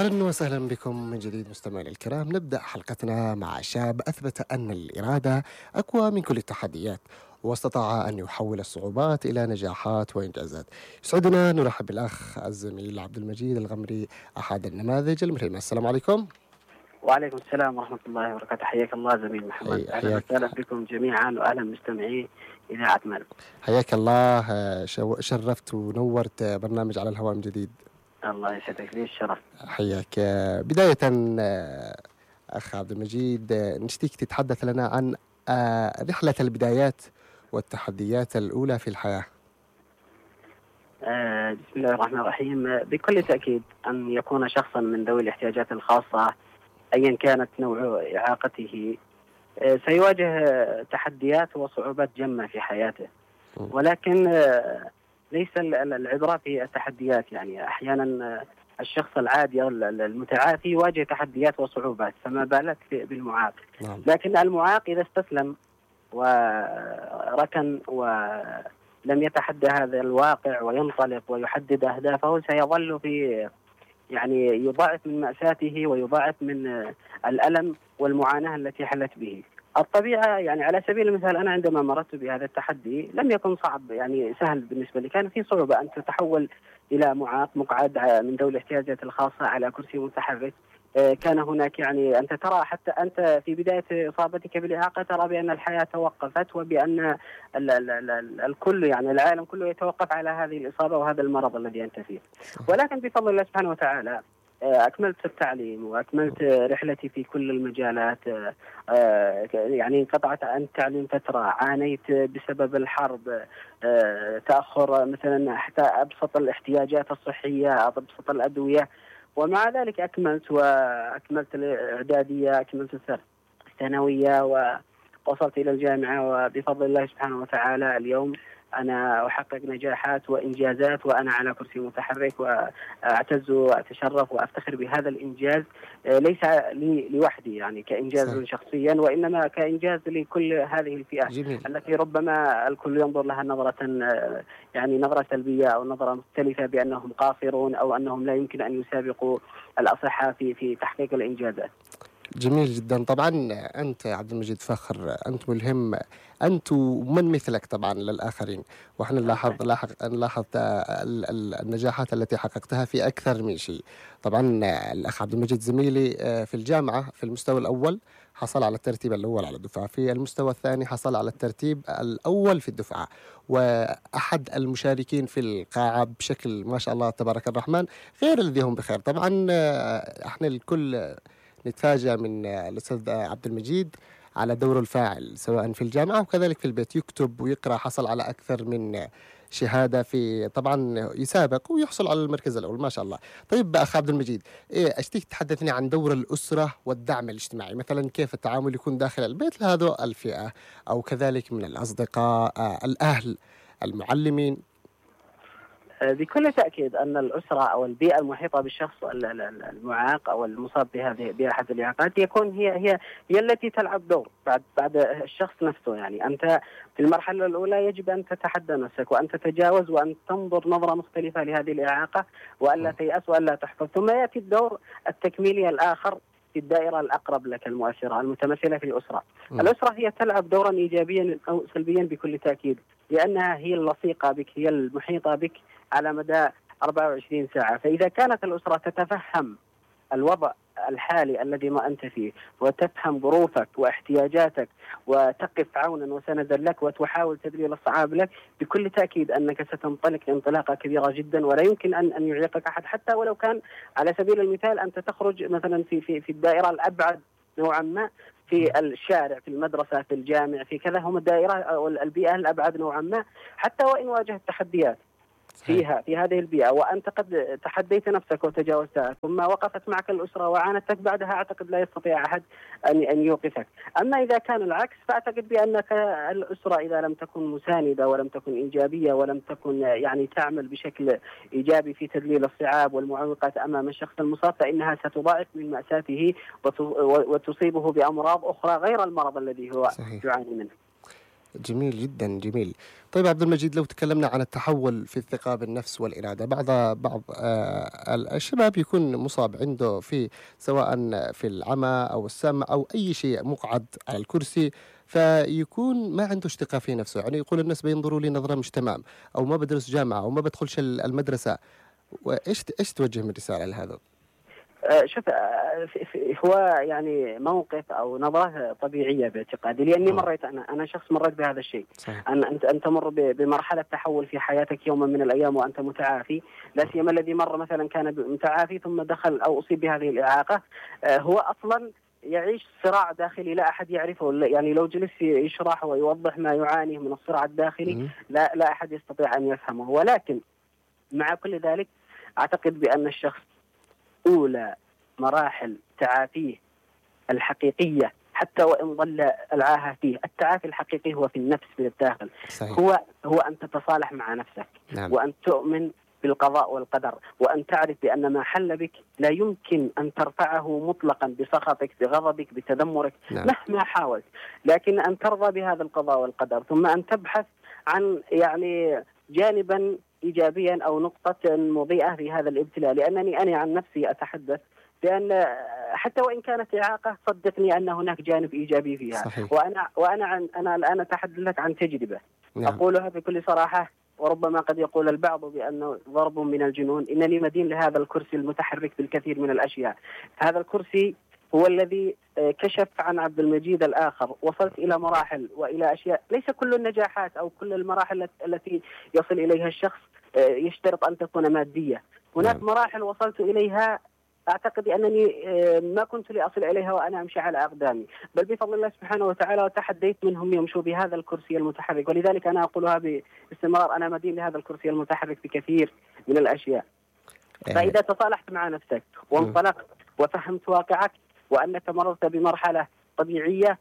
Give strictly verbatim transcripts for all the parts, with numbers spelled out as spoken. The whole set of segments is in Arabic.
أهلا وسهلا بكم من جديد مستمعينا الكرام. نبدأ حلقتنا مع شاب أثبت أن الإرادة أقوى من كل التحديات، واستطاع أن يحول الصعوبات إلى نجاحات وإنجازات. يسعدنا نرحب بالأخ الزميل عبد المجيد الغمري، أحد النماذج الملهمة. السلام عليكم. وعليكم السلام ورحمة الله وبركاته. حياك الله زميل محمد. حي... أهلا حياك وسهلا بكم جميعا، وأهلا مستمعي إذاعة مالك. حياك الله. شو... شرفت ونورت برنامج على الهواء من جديد. الله يسعدك، لي الشرف. حياك. بداية أخ عبد المجيد، نشتيك تتحدث لنا عن رحلة البدايات والتحديات الأولى في الحياة. آه بسم الله الرحمن الرحيم. بكل تأكيد أن يكون شخصا من ذوي الاحتياجات الخاصة أيا كانت نوع إعاقته آه سيواجه تحديات وصعوبات جمة في حياته، ولكن آه ليس العبرة في التحديات. يعني أحيانا الشخص العادي المتعافي يواجه تحديات وصعوبات، فما بالك بالمعاق. لكن المعاق إذا استسلم وركن ولم يتحدى هذا الواقع وينطلق ويحدد أهدافه، سيظل في يعني يضاعف من مأساته ويضاعف من الألم والمعاناة التي حلت به. الطبيعة يعني على سبيل المثال، أنا عندما مررت بهذا التحدي لم يكن صعب، يعني سهل بالنسبة لي. كان في صعوبة أن تتحول إلى معاق مقعد من ذوي الاحتياجات الخاصة على كرسي متحرك. كان هناك يعني أنت ترى حتى أنت في بداية إصابتك بالإعاقة ترى بأن الحياة توقفت، وبأن ال ال ال الكل يعني العالم كله يتوقف على هذه الإصابة وهذا المرض الذي أنت فيه. ولكن بفضل الله سبحانه وتعالى أكملت التعليم وأكملت رحلتي في كل المجالات. يعني انقطعت عن التعليم فترة، عانيت بسبب الحرب، تأخر مثلا حتى أبسط الاحتياجات الصحية، أبسط الأدوية، ومع ذلك أكملت وأكملت الإعدادية، أكملت الثانوية ووصلت إلى الجامعة. وبفضل الله سبحانه وتعالى اليوم أنا أحقق نجاحات وإنجازات وأنا على كرسي متحرك، وأعتز وأتشرف وأفتخر بهذا الإنجاز، ليس لي لوحدي يعني كإنجاز صحيح. شخصيا، وإنما كإنجاز لكل هذه الفئة جميل. التي ربما الكل ينظر لها نظرة يعني نظرة سلبية أو نظرة مختلفة بأنهم قاصرون أو أنهم لا يمكن أن يسابقوا الأصحاء في في تحقيق الإنجازات. جميل جدا. طبعا أنت عبد المجيد فخر، أنت ملهم، أنت ومن مثلك طبعا للآخرين، وإحنا نلاحظ لاحظ نلاحظ النجاحات التي حققتها في أكثر من شيء. طبعا الأخ عبد المجيد زميلي في الجامعة في المستوى الأول حصل على الترتيب الأول على الدفعة، في المستوى الثاني حصل على الترتيب الأول في الدفعة، وأحد المشاركين في القاعة بشكل ما شاء الله تبارك الرحمن غير الذي هم بخير. طبعا إحنا الكل نتفاجأ من الأستاذ عبد المجيد على دوره الفاعل سواء في الجامعة وكذلك في البيت، يكتب ويقرأ، حصل على أكثر من شهادة في طبعا يسابق ويحصل على المركز الأول ما شاء الله. طيب أخ عبد المجيد، إيه أشتيك تحدثني عن دور الأسرة والدعم الاجتماعي، مثلا كيف التعامل يكون داخل البيت لهذه الفئة، أو كذلك من الأصدقاء، الأهل، المعلمين؟ بكل تأكيد أن الأسرة أو البيئة المحيطة بالشخص المعاق أو المصاب بهذه بأحد الإعاقات يكون هي هي هي التي تلعب دور بعد بعد الشخص نفسه. يعني أنت في المرحلة الأولى يجب أن تتحدى نفسك وأن تتجاوز وأن تنظر نظرة مختلفة لهذه الإعاقة وألا تيأس وألا تحبط، ثم يأتي الدور التكميلي الآخر في الدائرة الأقرب لك المؤثرة المتمثلة في الأسرة. م. الأسرة هي تلعب دورا إيجابيا أو سلبيا بكل تأكيد، لأنها هي اللصيقة بك، هي المحيطة بك على مدى أربعة وعشرين ساعة. فإذا كانت الأسرة تتفهم الوضع الحالي الذي ما أنت فيه وتفهم ظروفك واحتياجاتك وتقف عونا وسندا لك وتحاول تذليل الصعاب لك، بكل تأكيد أنك ستنطلق انطلاقة كبيرة جدا، ولا يمكن أن أن يعيقك أحد، حتى ولو كان على سبيل المثال أنت تخرج مثلا في في في الدائرة الأبعد نوعا ما، في الشارع، في المدرسة، في الجامع، في كذا، هم الدائرة أو البيئة الأبعد نوعا ما، حتى وإن واجهت تحديات فيها في هذه البيئة وأنت قد تحديت نفسك وتجاوزتها، ثم وقفت معك الأسرة وعانتك بعدها، أعتقد لا يستطيع أحد أن أن يوقفك. أما إذا كان العكس فأعتقد بأنك الأسرة إذا لم تكن مساندة ولم تكن إيجابية ولم تكن يعني تعمل بشكل إيجابي في تذليل الصعاب والمعوقات أمام الشخص المصاب، فإنها ستضاعف من مأساته وتصيبه بأمراض أخرى غير المرض الذي هو صحيح. يعاني منه. جميل جدا، جميل. طيب عبد المجيد، لو تكلمنا عن التحول في الثقة بالنفس والإرادة، بعض بعض آه، الشباب يكون مصاب عنده في، سواء في العمى أو السمع أو أي شيء، مقعد على الكرسي، فيكون ما عنده ثقة في نفسه، يعني يقول الناس بينظروا لي نظرة مش تمام، أو ما بدرس جامعة، أو ما بدخلش المدرسة. وإيش إيش توجه من رسالة لهذا؟ آه، شوف، آه، في- في- هو يعني موقف او نظره طبيعيه باعتقادي، لاني مم. مريت انا انا شخص مريت بهذا الشيء. صحيح. أن انت ان تمر ب- بمرحله تحول في حياتك يوما من الايام وانت متعافي، لا سيما الذي مر مثلا كان ب- متعافي ثم دخل او اصيب بهذه الاعاقه. آه، هو اصلا يعيش صراع داخلي لا احد يعرفه، لا- يعني لو جلس يشرح ويوضح ما يعانيه من الصراع الداخلي مم. لا لا احد يستطيع ان يفهمه. ولكن مع كل ذلك اعتقد بان الشخص أولى مراحل تعافيه الحقيقية، حتى وإن ظل العاهة فيه، التعافي الحقيقي هو في النفس، في الداخل. صحيح. هو هو أن تتصالح مع نفسك، نعم. وأن تؤمن بالقضاء والقدر، وأن تعرف بأن ما حل بك لا يمكن أن ترفعه مطلقا بسخطك، بغضبك، بتذمرك، نعم. مهما حاولت، لكن أن ترضى بهذا القضاء والقدر، ثم أن تبحث عن يعني جانبا إيجابيا أو نقطة مضيئة في هذا الابتلاء. لأنني أنا عن نفسي أتحدث بأن حتى وإن كانت إعاقة، صدقني أن هناك جانب إيجابي فيها. صحيح. وأنا وأنا عن أنا الآن أتحدث لك عن تجربة نعم. أقولها بكل صراحة، وربما قد يقول البعض بأنه ضرب من الجنون، إنني مدين لهذا الكرسي المتحرك بالكثير من الأشياء. هذا الكرسي هو الذي كشف عن عبد المجيد الآخر. وصلت إلى مراحل وإلى أشياء، ليس كل النجاحات أو كل المراحل التي يصل إليها الشخص يشترط أن تكون مادية. هناك نعم. مراحل وصلت إليها أعتقد أنني ما كنت لأصل إليها وأنا أمشي على أقدامي، بل بفضل الله سبحانه وتعالى، وتحديت منهم يمشوا بهذا الكرسي المتحرك. ولذلك أنا أقولها باستمرار، أنا مدين لهذا الكرسي المتحرك بكثير من الأشياء. آه. فإذا تصالحت مع نفسك وانطلقت وفهمت واقعك، وأنك مررت بمرحلة طبيعية،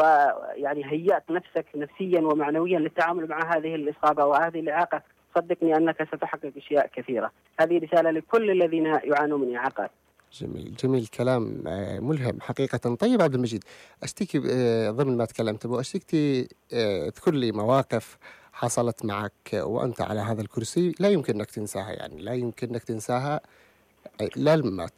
ويعني هيأت نفسك نفسيا ومعنويا للتعامل مع هذه الإصابة وهذه الإعاقة، صدقني أنك ستحقق أشياء كثيرة. هذه رسالة لكل الذين يعانون من إعاقات. جميل، جميل، كلام آه، ملهم حقيقة. طيب عبد المجيد، أشتكي آه، ضمن ما تكلمت به، أشتكي آه، اذكر لي مواقف حصلت معك وأنت على هذا الكرسي لا يمكن أنك تنساها، يعني لا يمكن أنك تنساها آه، لا الممات.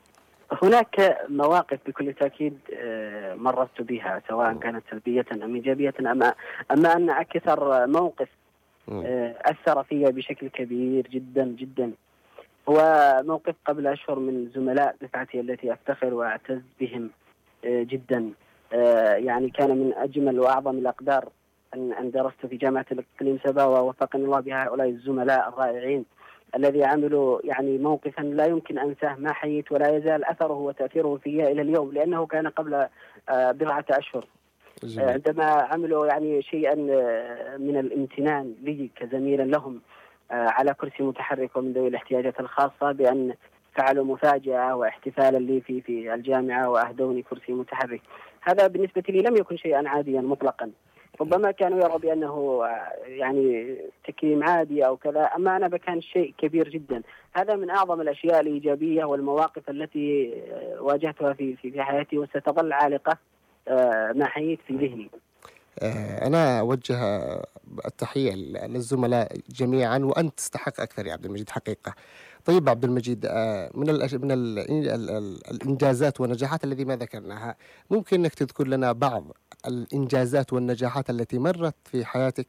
هناك مواقف بكل تأكيد آه، مررت بها، سواء كانت سلبية أم إيجابية. أما أما أن أكثر موقف مم. آه، أثر في بشكل كبير جدا جدا هو موقف قبل أشهر من زملاء دفعتي التي أفتخر وأعتز بهم آه، جدا. آه، يعني كان من أجمل وأعظم الأقدار أن أن درست في جامعة الإقليم سبا، ووفقني الله بهؤلاء الزملاء الرائعين الذي عملوا يعني موقفا لا يمكن أنساه ما حييت، ولا يزال أثره وتأثيره في إلى اليوم، لأنه كان قبل آه، بضعة أشهر. آه، جميل. عندما عملوا يعني شيئا آه، من الامتنان لي كزميلا لهم آه، على كرسي متحرك ومن ذوي الاحتياجات الخاصة، بأن فعلوا مفاجأة واحتفالا لي في في الجامعة وأهدوني كرسي متحرك. هذا بالنسبة لي لم يكن شيئا عاديا مطلقا. ربما كانوا يروا بأنه آه، يعني تكريم عادي أو كذا، أما أنا كان شيء كبير جدا. هذا من أعظم الأشياء الإيجابية والمواقف التي آه، واجهتها في في في حياتي، وستظل عالقة آه، ما حييت في ذهني. آه، أنا أوجه التحية للزملاء جميعا، وأنت تستحق أكثر يا عبد المجيد حقيقة. طيب عبد المجيد، آه، من الأش... من ال... ال... ال... الإنجازات والنجاحات التي ما ذكرناها، ممكن أنك تذكر لنا بعض الإنجازات والنجاحات التي مرت في حياتك؟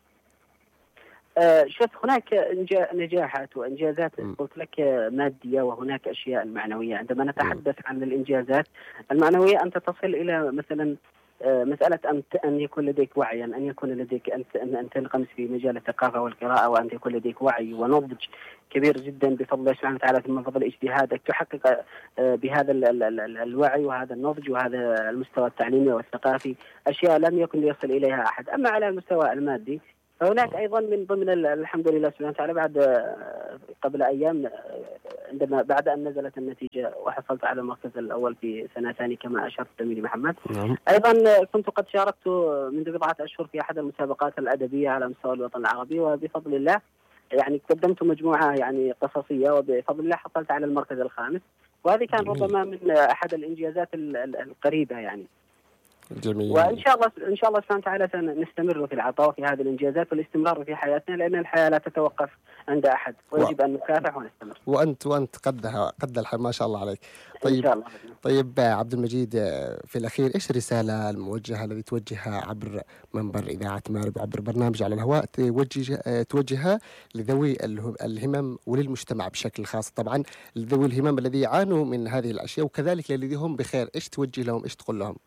آه، شوف، هناك إنجا- نجاحات وإنجازات م. قلت لك آه، مادية، وهناك أشياء معنوية. عندما م. نتحدث عن الإنجازات المعنوية، أنت تصل إلى مثلا آه، مسألة أن أن يكون لديك وعيا، أن يكون لديك أن أن أن تنغمس في مجال الثقافة والقراءة، وأن يكون لديك وعي ونضج كبير جدا بفضل الله سبحانه وتعالى، ثم بفضل اجتهادك تحقق آه، بهذا ال- ال- ال- الوعي وهذا النضج وهذا المستوى التعليمي والثقافي أشياء لم يكن ليصل إليها أحد. أما على المستوى المادي، فهناك أيضا من ضمن ال- الحمد لله سبحانه وتعالى، بعد آه، قبل أيام آه، عندما بعد أن نزلت النتيجة وحصلت على المركز الأول في سنة ثانية كما أشرت زميلي محمد، نعم. أيضا كنت قد شاركت منذ بضعة أشهر في أحد المسابقات الأدبية على مستوى الوطن العربي، وبفضل الله يعني قدمت مجموعة يعني قصصية، وبفضل الله حصلت على المركز الخامس. وهذه كان جميل. ربما من أحد الإنجازات ال- ال- القريبة يعني. وإن جميل. شاء الله إن شاء الله سبحانه وتعالى سنستمر في العطاء في هذه الإنجازات والاستمرار في حياتنا، لأن الحياة لا تتوقف عند أحد و... ويجب أن نكافح ونستمر. وأنت وأنت قدها قد الحال ما شاء الله عليك. إن طيب شاء الله. طيب عبد المجيد، في الأخير إيش الرسالة الموجهة التي توجهها عبر منبر إذاعة مأرب وعبر برنامج على الهواء توجه توجهها لذوي اله- الهمم وللمجتمع بشكل خاص، طبعا لذوي الهمم الذي يعانوا من هذه الأشياء وكذلك للذي هم بخير، إيش توجه لهم، إيش تقول لهم؟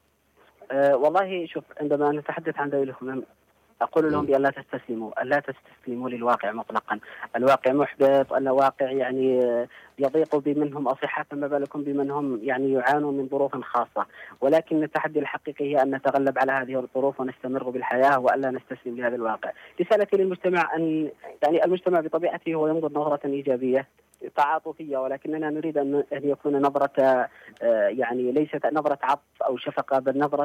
أه والله شوف، عندما نتحدث عن ذوي الهمم أقول لهم م. بأن لا تستسلموا، أن لا تستسلموا للواقع مطلقا. الواقع محبط، الواقع يعني يضيق بمنهم أصحاء، فما بالكم بمن هم يعني يعانوا من ظروف خاصة. ولكن التحدي الحقيقي هي أن نتغلب على هذه الظروف ونستمر بالحياة وألا نستسلم لهذا الواقع. رسالتي للمجتمع أن يعني المجتمع بطبيعته هو ينظر نظرة إيجابية تعاطفية، ولكننا نريد أن يكون نظرة يعني ليست نظرة عطف أو شفقة، بل نظرة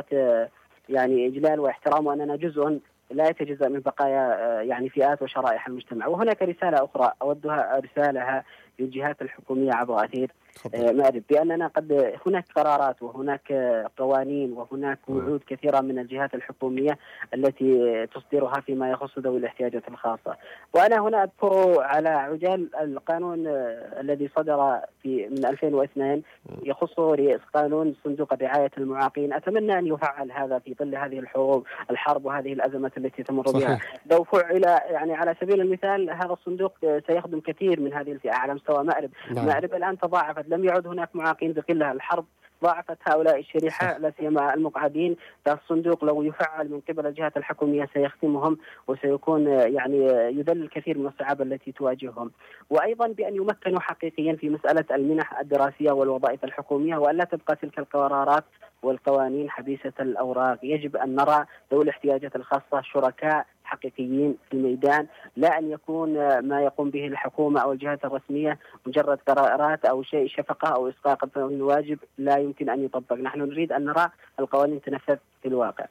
يعني إجلال واحترام، وأننا جزء لا يتجزأ من بقايا يعني فئات وشرائح المجتمع. وهناك رسالة أخرى أودها أرسالها للجهات الحكومية عبر أثير مأرب، بأننا قد هناك قرارات وهناك قوانين وهناك وعود كثيرة من الجهات الحكومية التي تصدرها فيما يخص ذوي الاحتياجات الخاصة. وأنا هنا أذكر على عجال القانون الذي صدر في من ألفين واثنين يخص قانون صندوق الرعاية المعاقين. أتمنى أن يفعل هذا في ظل هذه الحروب الحرب وهذه الأزمات التي تمر بها. لو فعل يعني على سبيل المثال هذا الصندوق سيخدم كثير من هذه الفئة على مستوى مأرب. نعم. مأرب الآن تضاعفت، لم يعد هناك معاقين بقلة، الحرب ضاعفت هؤلاء الشريحة لا سيما المقعدين. فالصندوق لو يفعل من قبل الجهات الحكومية سيخدمهم وسيكون يعني يذل الكثير من الصعاب التي تواجههم. وأيضا بأن يمكنوا حقيقيا في مسألة المنح الدراسية والوظائف الحكومية، وأن لا تبقى تلك القرارات والقوانين حبيسة الأوراق. يجب أن نرى ذوي الاحتياجات الخاصة شركاء حقيقيين في الميدان، لا أن يكون ما يقوم به الحكومة أو الجهات الرسمية مجرد قرارات أو شيء شفقة أو إسقاط من واجب لا يمكن أن يطبق. نحن نريد أن نرى القوانين تنفذ في الواقع.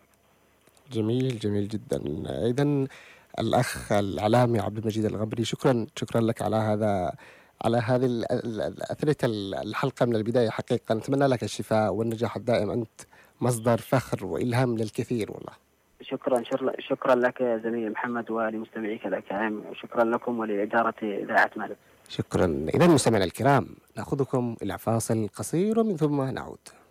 جميل جميل جدا. إذن الأخ الإعلامي عبد المجيد الغبري، شكرا شكرا لك على هذا على هذه أثرة الحلقة من البداية. حقيقة نتمنى لك الشفاء والنجاح الدائم، أنت مصدر فخر وإلهام للكثير والله. شكرا شكرا لك زميلي محمد ولمستمعيك الأكارم، وشكرا لكم ولإدارة إذاعة مأرب. شكرا. إذا مستمعينا الكرام نأخذكم إلى فاصل قصير ومن ثم نعود.